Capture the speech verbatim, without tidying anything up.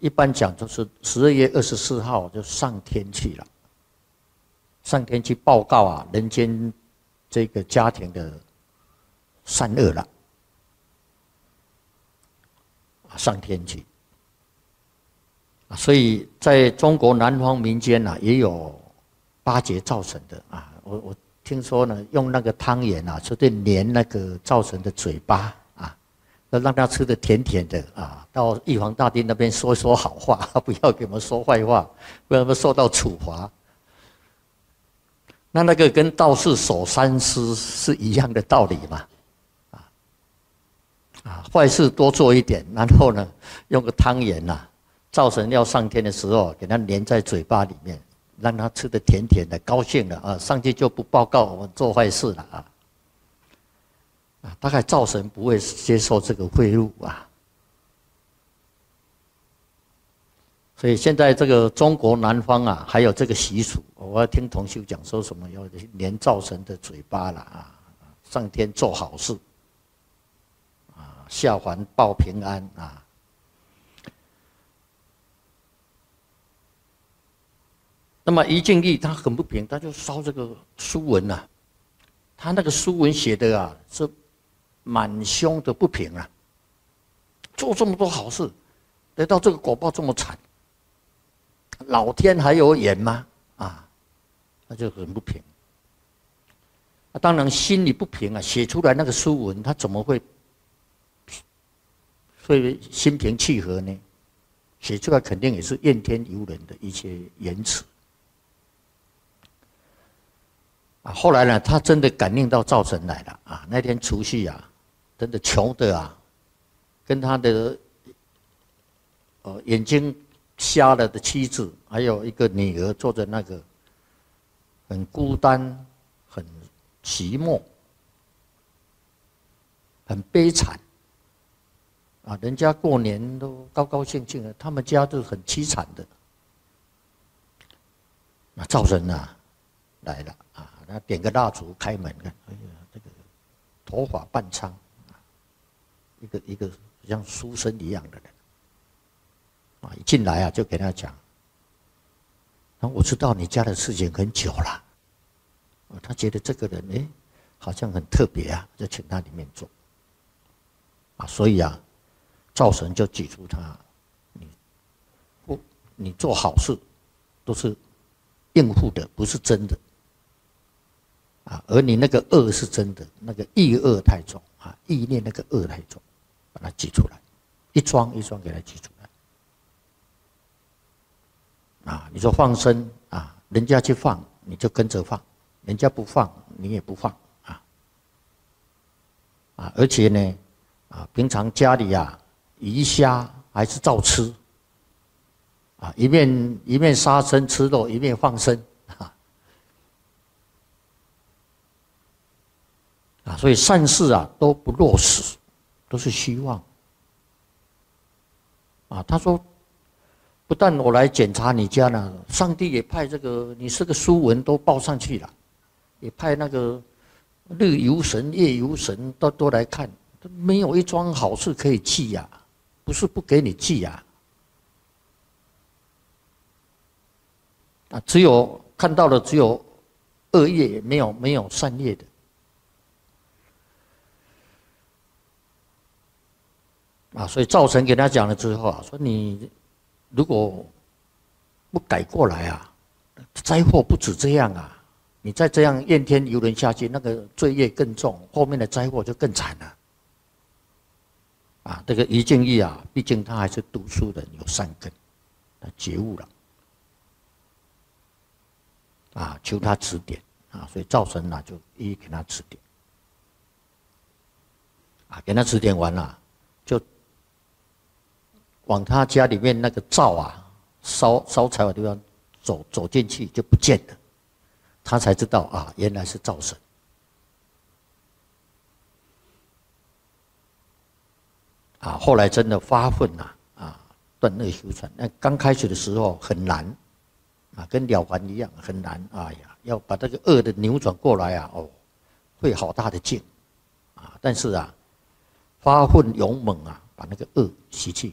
一般讲就是十二月二十四号就上天去了，上天去报告啊人间这个家庭的善恶了，上天去。所以在中国南方民间啊，也有八节灶神的啊。我我听说呢，用那个汤圆啊，就对粘那个灶神的嘴巴啊，要让他吃的甜甜的啊。到玉皇大帝那边说说好话，不要给我们说坏话，不然会受到处罚。那那个跟道士守三思是一样的道理嘛，啊啊，坏事多做一点，然后呢，用个汤圆呐。灶神要上天的时候，给他粘在嘴巴里面，让他吃的甜甜的，高兴了啊，上去就不报告我们做坏事了啊。啊，大概灶神不会接受这个贿赂啊。所以现在这个中国南方啊，还有这个习俗，我要听同修讲说什么要粘灶神的嘴巴了啊，上天做好事，啊，下凡报平安啊。那么于敬义他很不平，他就烧这个书文啊，他那个书文写的啊是满胸的不平啊，做这么多好事，得到这个果报这么惨，老天还有眼吗？啊，他就很不平。啊，当然心里不平啊，写出来那个书文，他怎么会会心平气和呢？写出来肯定也是怨天尤人的一些言辞。啊，后来呢，他真的感应到灶神来了啊！那天除夕啊，真的穷的啊，跟他的呃眼睛瞎了的妻子，还有一个女儿，坐着那个很孤单、很寂寞、很悲惨啊！人家过年都高高兴兴的，他们家都很凄惨的。那灶神啊来了啊！他点个蜡烛，开门看，哎呀，这个头发半苍，一个一个像书生一样的人，啊，一进来啊，就给他讲，那我知道你家的事情很久了，他觉得这个人哎，好像很特别啊，就请他里面坐，啊，所以啊，灶神就指出他，你不，你做好事都是应付的，不是真的。啊，而你那个恶是真的，那个意恶太重啊，意念那个恶太重，把它挤出来，一桩一桩给它挤出来。啊，你说放生啊，人家去放，你就跟着放；人家不放，你也不放啊。啊，而且呢，啊，平常家里啊，鱼虾还是照吃，啊，一面一面杀生吃肉，一面放生。啊，所以善事啊都不落实，都是虚妄。啊，他说，不但我来检查你家呢，上帝也派这个你这个书文都报上去了，也派那个日游神、夜游神都都来看，没有一桩好事可以记呀、啊，不是不给你记呀、啊，啊，只有看到的只有恶业，没有没有善业的。啊，所以灶神给他讲了之后啊，说你如果不改过来啊，灾祸不止这样啊，你再这样怨天尤人下去，那个罪业更重，后面的灾祸就更惨了。啊，这个于敬义啊，毕竟他还是读书人，有善根，他觉悟了，啊，求他指点啊，所以灶神啊就一一给他指点，啊，给他指点完了，就往他家里面那个灶啊，烧烧柴火的地方走走进去就不见了，他才知道啊，原来是灶神。啊，后来真的发奋呐，啊，断恶修善。那刚开始的时候很难，啊，跟了凡一样很难。哎呀，要把这个恶的扭转过来啊，哦，费好大的劲，啊，但是啊，发奋勇猛啊，把那个恶洗去，